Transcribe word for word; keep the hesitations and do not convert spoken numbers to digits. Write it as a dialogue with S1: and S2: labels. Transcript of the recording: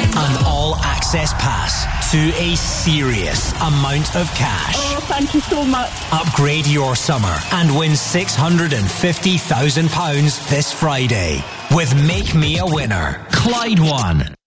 S1: An all-access pass to a serious amount of cash.
S2: Oh, thank you so much.
S1: Upgrade your summer and win six hundred fifty thousand pounds this Friday with Make Me a Winner. Clyde One.